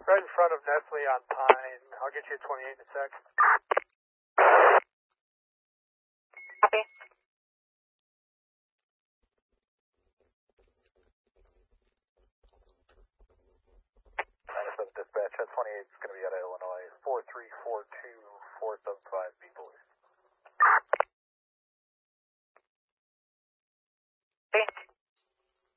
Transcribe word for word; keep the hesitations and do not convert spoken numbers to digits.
Right in front of Nestle on Pine. I'll get you at twenty-eight in a sec. Copy. nine seven dispatch, at twenty-eight is going to be out of Illinois, four three four two four seven five, be police.